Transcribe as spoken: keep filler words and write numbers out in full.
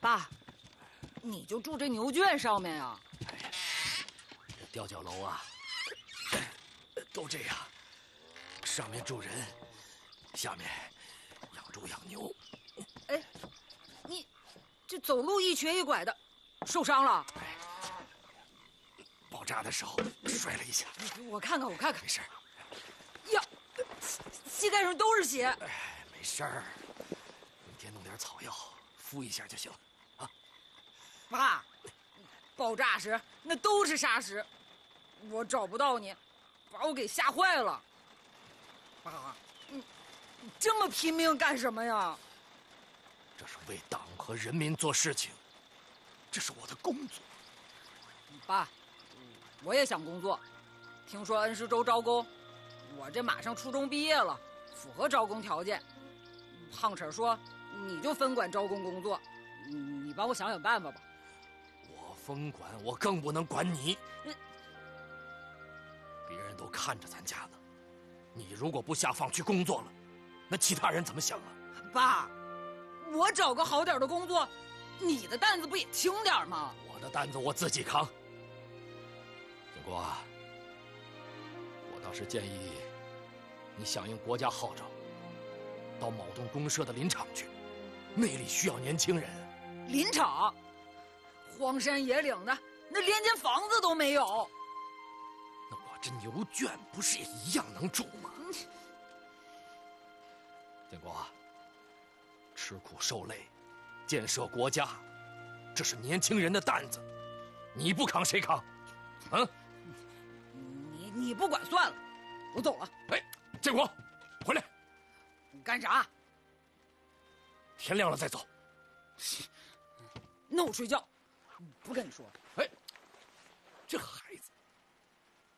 爸，你就住这牛圈上面呀？ 哎，这吊脚楼啊，都这样，上面住人，下面养猪养牛。 哎，你这走路一瘸一拐的，受伤了？ 哎，爆炸的时候摔了一下。 我看看，我看看， 没事。 呀，膝盖上都是血。 哎，没事儿，明天弄点草药敷一下就行了。啊， 爸，爆炸时那都是沙石，我找不到你，把我给吓坏了。爸，你你这么拼命干什么呀？ 这是为党和人民做事情，这是我的工作。 爸，我也想工作，听说恩施州招工，我这马上初中毕业了，符合招工条件。胖婶说你就分管招工工作，你帮我想想办法吧。 我分管，我更不能管你。别人都看着咱家呢，你如果不下放去工作了，那其他人怎么想啊？ 爸，我找个好点的工作，你的担子不也轻点吗？ 我的担子我自己扛。建国啊，我倒是建议你响应国家号召，到某栋公社的林场去，那里需要年轻人。 林场，荒山野岭的，那连间房子都没有。 那我这牛圈不是也一样能住吗？ 嗯、 建国啊，吃苦受累，建设国家，这是年轻人的担子，你不扛谁扛？啊？ 你你不管算了，我走了。 哎，建国，回来！ 你干啥？ 天亮了再走。 那我睡觉，不跟你说。 哎。